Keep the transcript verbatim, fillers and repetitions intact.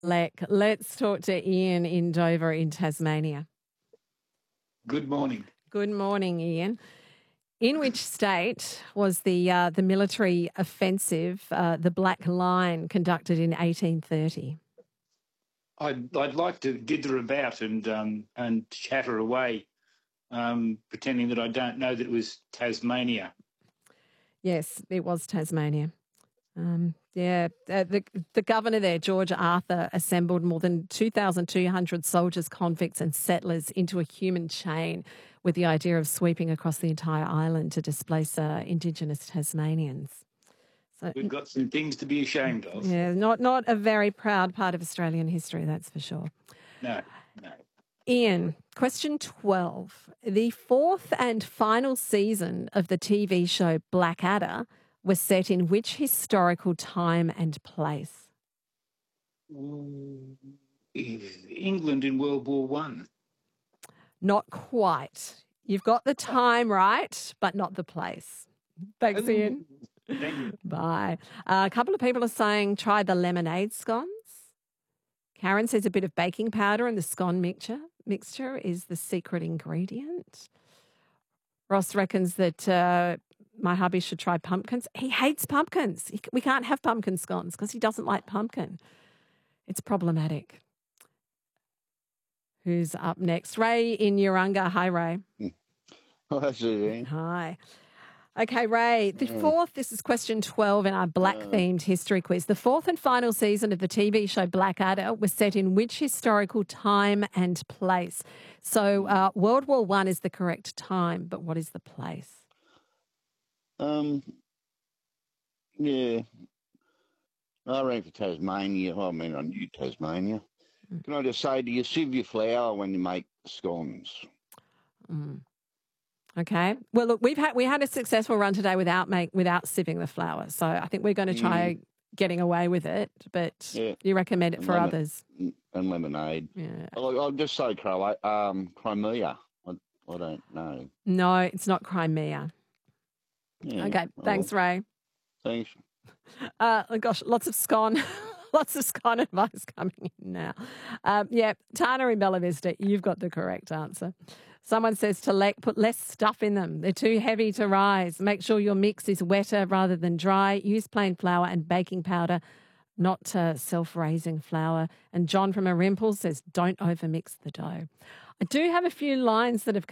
Lek. Let's talk to Ian in Dover in Tasmania. Good morning. Good morning, Ian. In which state was the uh, the military offensive, uh, the Black Line, conducted in eighteen thirty? I'd, I'd like to dither about and um, and chatter away, um, pretending that I don't know that it was Tasmania. Yes, it was Tasmania. Um, yeah, uh, the the governor there, George Arthur, assembled more than two thousand two hundred soldiers, convicts and settlers into a human chain with the idea of sweeping across the entire island to displace uh, Indigenous Tasmanians. So, We've got some things to be ashamed of. yeah, not, not a very proud part of Australian history, that's for sure. No, no. Ian, question twelve. The fourth and final season of the T V show Blackadder was set in which historical time and place? England in World War One. Not quite. You've got the time right, but not the place. Thanks, Ian. Thank you. Bye. Uh, a couple of people are saying try the lemonade scones. Karen says a bit of baking powder and the scone mixture mixture is the secret ingredient. Ross reckons that uh, my hubby should try pumpkins. He hates pumpkins. He, we can't have pumpkin scones because he doesn't like pumpkin. It's problematic. Who's up next? Ray in Urunga. Hi, Ray. Hi, Suzanne. Hi. Okay, Ray, the fourth, this is question twelve in our black-themed history quiz. The fourth and final season of the T V show Blackadder was set in which historical time and place? So uh, World War One is the correct time, but what is the place? Um, yeah, I ran for Tasmania. I mean, I knew Tasmania. Mm. Can I just say, do you sieve your flour when you make scones? Mm. Okay. Well, look, we've had we had a successful run today without make without sieving the flour, so I think we're going to try mm. getting away with it. But yeah. you recommend it and for lemon, others? And lemonade. Yeah. I'll, I'll just say um, Crimea. I, I don't know. No, it's not Crimea. Yeah, okay. Thanks, well, Ray. Thanks. Uh, oh gosh, lots of scone. Lots of scone advice coming in now. Um, yeah, Tana in Bella Vista, you've got the correct answer. Someone says to le- put less stuff in them. They're too heavy to rise. Make sure your mix is wetter rather than dry. Use plain flour and baking powder, not uh, self-raising flour. And John from Arimple says don't overmix the dough. I do have a few lines that have